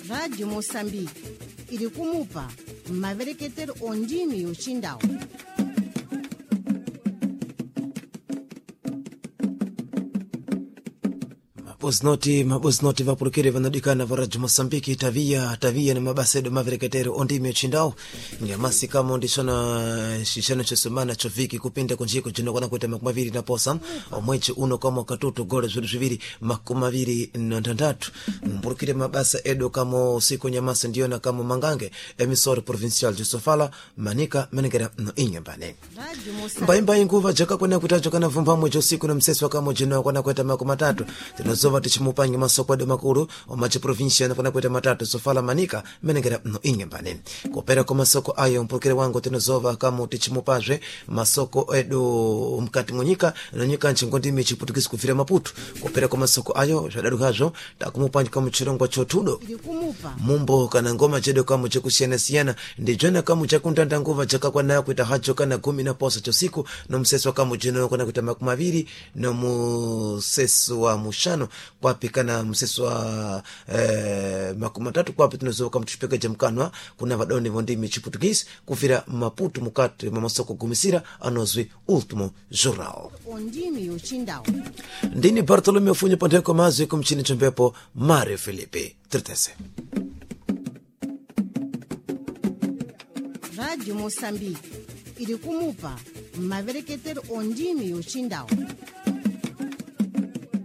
Radio Moçambique iri kumupa mavereketero ondimi yochindao. Maboznoti vapurukire vanadikana va Radio Moçambique tavia ni mabasedo mavereketero ondimi yochindao. Ngamasi kama ndishona shishana chosomana choviki kupinda kunjiko jino kwana kwete makumaviri na posa omweche uno kama katutu gore zviriviri makumaviri na ntandatu mpurukire mabasa edo kama siku nyamasa ndiona kama mangange emisori provincial Josofala Manika menegera no inyambane mbaimba nguva jaka kwena kutacho kana vumba mwecho siku na mseswa kama jino kwana kwete makumatatu tinozova tichimupangi masoko edo makuru omache provincial kwana kwete matatu Sofala Manika menegera no inyambane kopera kwa masoko ayo mpurukire wangu tinozova kama tichimupaje masoko edo mkati mwenyika na nyika nchingondimi chiputukisi kufira Maputo kopera kwa masoko ayo jadaru hajo takumupanji kama chirongo chotudo mumbo kana ngoma chedo kama chekusiana ndijona kama chakundanda nguva chaka kwa nayo kuita hajo kana 10 na posa chosiku no mseso kama jino kana kuita makumaviri no mseso wa mushano kwapi kana mseso wa makumatatu kwapi tunazo kama tushipeka jamkanwa kuna vadoni vondimi chiputukisi kufira Maputo mukati mamasoko kumisira anozwi ultimo jornal ondimi yochindao. Ndini Bartolomeo Funyo Pandeko Mazwi kumchini chombepo Mario Filipe Tritese. Radio Moçambique iri kumupa mavereketero ondimi yochindao.